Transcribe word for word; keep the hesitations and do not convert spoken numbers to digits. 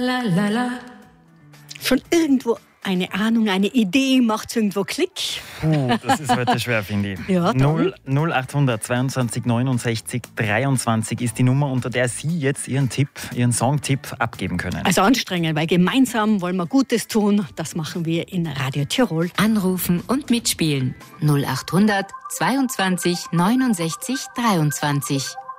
La, la, la. Schon irgendwo eine Ahnung, eine Idee, macht's irgendwo Klick? Puh, das ist heute schwer, finde ich. Ja, null achthundert zweiundzwanzig neunundsechzig dreiundzwanzig ist die Nummer, unter der Sie jetzt Ihren Tipp, Ihren Songtipp abgeben können. Also anstrengend, weil gemeinsam wollen wir Gutes tun. Das machen wir in Radio Tirol. Anrufen und mitspielen. null achthundert zweiundzwanzig neunundsechzig dreiundzwanzig.